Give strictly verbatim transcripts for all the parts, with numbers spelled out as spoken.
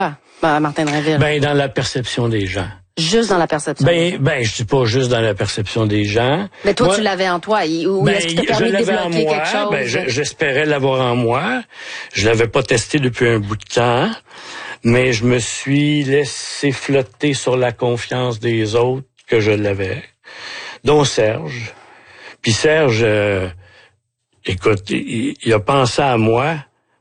Ah, Martin Drainville? Ben, dans la perception des gens. Juste dans la perception. Ben, ben, je dis pas juste dans la perception des gens. Mais toi, moi, tu l'avais en toi. Ou ben, est-ce qu'il t'a permis de débloquer quelque chose? Ben, je, j'espérais l'avoir en moi. Je l'avais pas testé depuis un bout de temps. Mais je me suis laissé flotter sur la confiance des autres que je l'avais. Dont Serge. Puis Serge, euh, écoute, il, il a pensé à moi.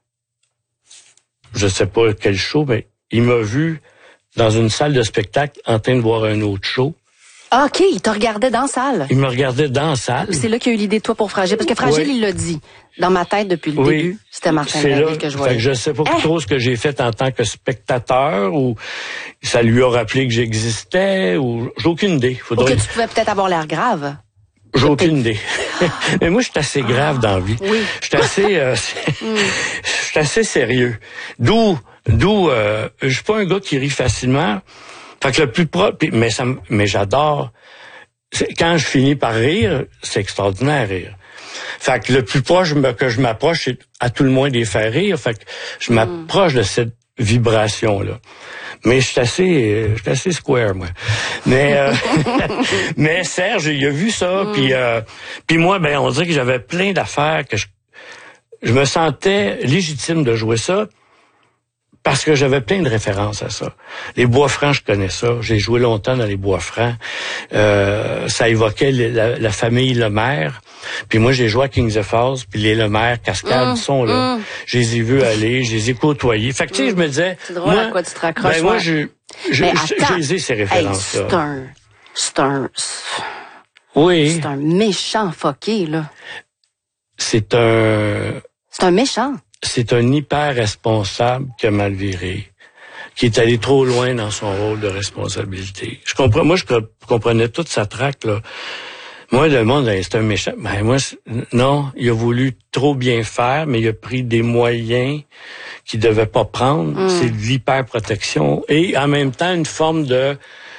Je sais pas quel show, mais il m'a vu dans une salle de spectacle en train de voir un autre show. Ah, OK, il te regardait dans la salle. Il me regardait dans la salle. C'est là qu'il y a eu l'idée de toi pour Fragile. Parce que Fragile, oui. Il l'a dit. Dans ma tête, depuis le oui. début, c'était Martin Drainville que je voyais. Fait que je sais pas hein? trop ce que j'ai fait en tant que spectateur ou ça lui a rappelé que j'existais ou j'ai aucune idée. Faudrait... Ou que tu pouvais peut-être avoir l'air grave. J'ai aucune idée. Mais moi, je suis assez grave dans la vie. Oui. Je suis assez, euh, mm. je suis assez sérieux. D'où, d'où, euh, je suis pas un gars qui rit facilement. Fait que le plus proche, mais ça, mais j'adore. Quand je finis par rire, c'est extraordinaire rire. Fait que le plus proche que je m'approche, c'est à tout le moins des faire rire. Fait que je m'approche mm. de cette vibration-là. Mais je suis assez, je suis assez square, moi. Mais, euh, mais Serge, il a vu ça, mm. puis, euh, puis moi, ben, on dirait que j'avais plein d'affaires que je, je me sentais légitime de jouer ça parce que j'avais plein de références à ça. Les Bois-Francs, je connais ça. J'ai joué longtemps dans les Bois-Francs. Euh, ça évoquait la, la famille Lemaire. Puis moi, j'ai joué à Kings of Falls, puis les Lemaire, Cascade, mmh, sont là. Mmh. Je les ai vus aller, je les ai côtoyés. Fait que, tu sais, je me disais... C'est drôle moi, à quoi tu te raccroches. Ben, moi, je, je, je, je, j'ai ces références-là. Hey, c'est un... C'est un... Oui. C'est un méchant fucké, là. C'est un... C'est un méchant. C'est un hyper responsable qui a mal viré, qui est allé trop loin dans son rôle de responsabilité. Je comprends, moi, je comprenais toute sa traque, là. Moi, le monde, c'est un méchant. Ben, moi, non, il a voulu trop bien faire, mais il a pris des moyens qu'il devait pas prendre. Mm. C'est de l'hyperprotection et en même temps une forme de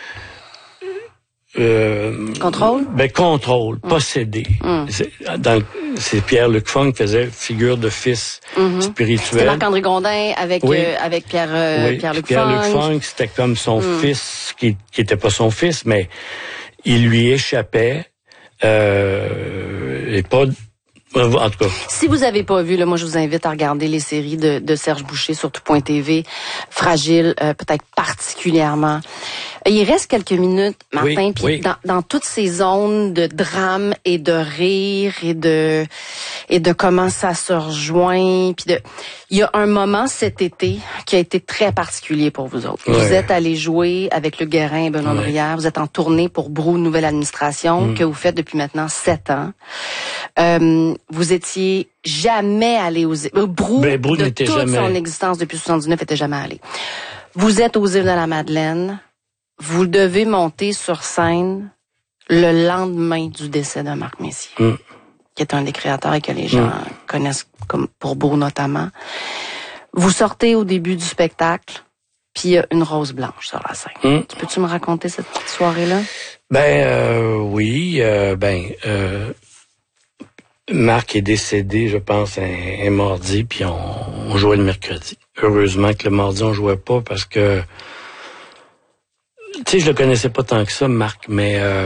Euh, contrôle? Ben, contrôle, mm. posséder. Mm. C'est, dans, c'est Pierre-Luc Funk qui faisait figure de fils mm-hmm. spirituel. C'était Marc-André Gondin avec, oui. euh, avec Pierre, euh, oui. Pierre-Luc Pierre-Luc Funk. Funk, c'était comme son mm. fils, qui, qui était pas son fils, mais il lui échappait, euh, et pas, en tout cas. Si vous avez pas vu, là, moi, je vous invite à regarder les séries de, de Serge Boucher sur tout point T V. Fragile, euh, peut-être particulièrement. Il reste quelques minutes, Martin, oui, puis oui. dans, dans toutes ces zones de drame et de rire et de et de comment ça se rejoint, puis de il y a un moment cet été qui a été très particulier pour vous autres. Ouais. Vous êtes allés jouer avec Le Guérin et Benoît ouais. Brière, vous êtes en tournée pour Brou Nouvelle Administration mm. que vous faites depuis maintenant sept ans. Euh, vous étiez jamais allé aux îles. Brou, ben, Brou de toute jamais. son existence depuis soixante-dix-neuf, était jamais allé. Vous êtes aux îles de la Madeleine. Vous devez monter sur scène le lendemain du décès de Marc Messier, mm. qui est un des créateurs et que les gens mm. connaissent comme pour Beau notamment. Vous sortez au début du spectacle, puis il y a une rose blanche sur la scène. Mm. Tu peux-tu me raconter cette petite soirée-là? Ben euh, oui, euh, ben euh, Marc est décédé, je pense, un, un mardi, puis on, on jouait le mercredi. Heureusement que le mardi on jouait pas parce que tu sais, je le connaissais pas tant que ça, Marc, mais euh,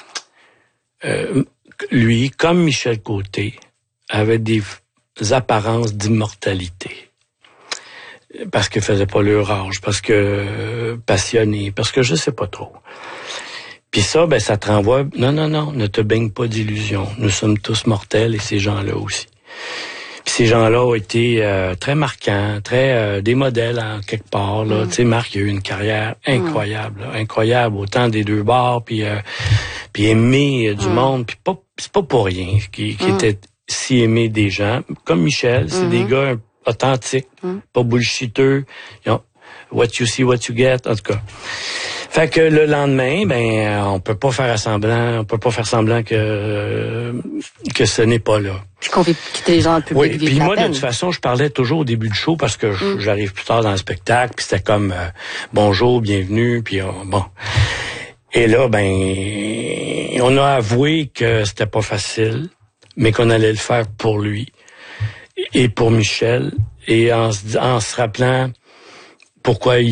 euh, lui, comme Michel Côté, avait des apparences d'immortalité. Parce qu'il faisait pas leur âge, parce que euh, passionné, parce que je sais pas trop. Puis ça, ben ça te renvoie, non, non, non, ne te baigne pas d'illusions. Nous sommes tous mortels et ces gens-là aussi. Puis ces gens-là ont été euh, très marquants, très euh, des modèles en quelque part. Là, mm. tu sais, Marc il a eu une carrière incroyable, là, incroyable, autant des deux bords, puis euh, puis aimé euh, du mm. monde, puis pas c'est pas pour rien qui, qui mm. était si aimé des gens comme Michel. C'est mm-hmm. des gars authentiques, mm. pas bullshiteux. You know, what you see, what you get, en tout cas. Fait que le lendemain, ben, on peut pas faire semblant, on peut pas faire semblant que euh, que ce n'est pas là. Puis qu'on fait quitter les gens dans le public. Oui, puis moi, de toute façon, je parlais toujours au début du show parce que mm. j'arrive plus tard dans le spectacle, puis c'était comme euh, bonjour, bienvenue, puis euh, bon. Et là, ben, on a avoué que c'était pas facile, mais qu'on allait le faire pour lui et pour Michel, et en se, en se rappelant pourquoi il